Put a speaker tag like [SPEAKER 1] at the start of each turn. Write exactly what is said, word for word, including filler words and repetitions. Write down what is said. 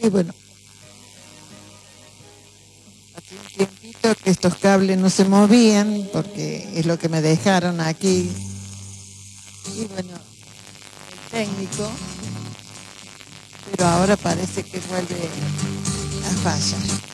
[SPEAKER 1] Y bueno, hace un tiempito que estos cables no se movían porque es lo que me dejaron aquí. Y bueno, el técnico, pero ahora parece que vuelve a fallar.